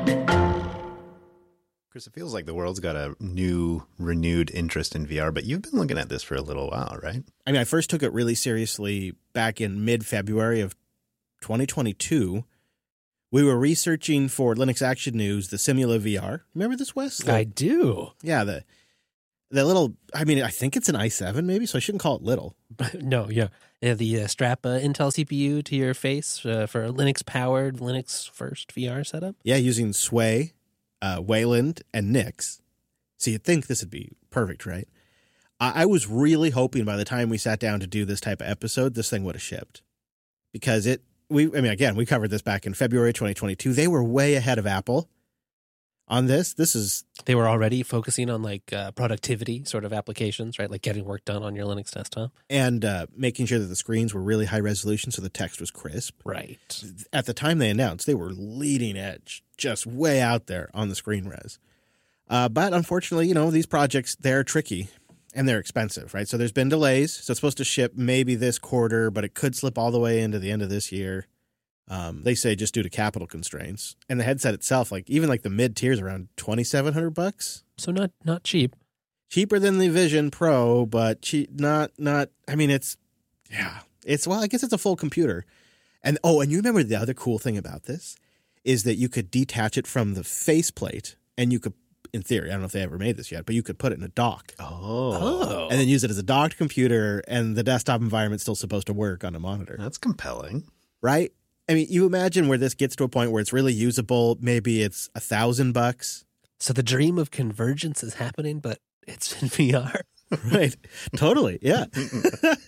Chris, it feels like the world's got a new, renewed interest in VR, but you've been looking at this for a little while, right? I mean, I first took it really seriously back in mid-February of 2022. We were researching for Linux Action News the Simula VR. Remember this, Wes? I do. Yeah, the little, I mean, I think it's an i7 maybe, so I shouldn't call it little. No, yeah. The strap Intel CPU to your face for a Linux-powered, Linux-first VR setup. Yeah, using Sway, Wayland, and Nix. So you'd think this would be perfect, right? I was really hoping by the time we sat down to do this type of episode, this thing would have shipped. Because we covered this back in February 2022. They were way ahead of Apple on this. They were already focusing on like productivity sort of applications, right? Like getting work done on your Linux desktop. And making sure that the screens were really high resolution so the text was crisp. Right. At the time they announced, they were leading edge, just way out there on the screen res. But unfortunately, these projects, they're tricky and they're expensive, right? So there's been delays. So it's supposed to ship maybe this quarter, but it could slip all the way into the end of this year. They say just due to capital constraints. And the headset itself, even the mid tiers, around $2,700. So not cheap. Cheaper than the Vision Pro, but not. I mean, it's I guess it's a full computer. And you remember the other cool thing about this is that you could detach it from the faceplate, and you could, in theory, I don't know if they ever made this yet, but you could put it in a dock. Oh. And then use it as a docked computer, and the desktop environment's still supposed to work on a monitor. That's compelling. Right? I mean, you imagine where this gets to a point where it's really usable. Maybe it's $1,000. So the dream of convergence is happening, but it's in VR. Right. Totally. Yeah.